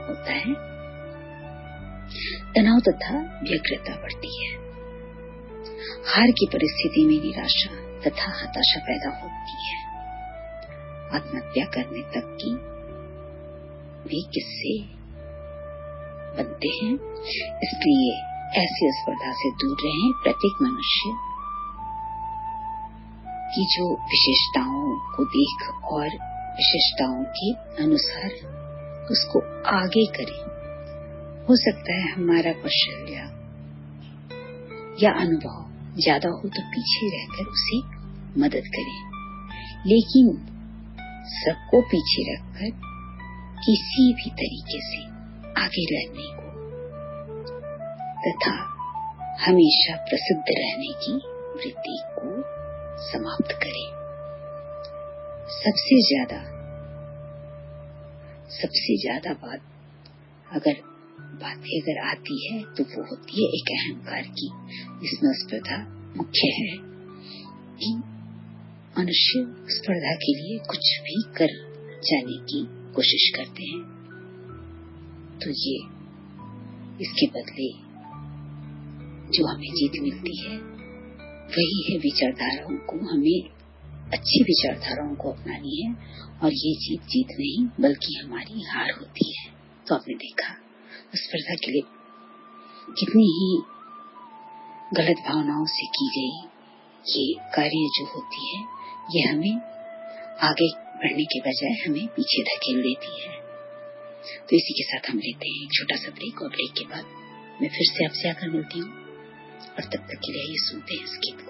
होता है, तनाव तथा व्यग्रता बढ़ती है। हार की परिस्थिति में निराशा तथा हताशा पैदा होती है। आत्महत्या करने तक की भी किस्से बनते हैं। इसलिए ऐसी स्पर्धा से दूर रहें। प्रत्येक मनुष्य की जो विशेषताओं को देख और विशेषताओं के अनुसार उसको आगे करें। हो सकता है हमारा कौशल या अनुभव ज्यादा हो तो पीछे रहकर उसे मदद करें, लेकिन सबको पीछे रखकर किसी भी तरीके से आगे रहने को तथा हमेशा प्रसिद्ध रहने की वृत्ति को समाप्त करें। सबसे ज्यादा बातें अगर आती है तो वो होती है एक अहंकार की, जिसमें स्पर्धा मुख्य है कि मनुष्य स्पर्धा के लिए कुछ भी कर जाने की कोशिश करते हैं। तो ये इसके बदले जो हमें जीत मिलती है वही है विचारधाराओं को, हमें अच्छी विचारधाराओं को अपनानी है और ये जीत नहीं बल्कि हमारी हार होती है। तो आपने देखा स्पर्धा के लिए कितनी ही गलत भावनाओं से की गई ये कार्य जो होती है, ये हमें आगे बढ़ने के बजाय हमें पीछे धकेल देती है। तो इसी के साथ हम लेते हैं छोटा सा ब्रेक, और ब्रेक के बाद मैं फिर से आपसे आकर मिलती हूँ, और तब तक के लिए ये सुनते हैं इस गीत।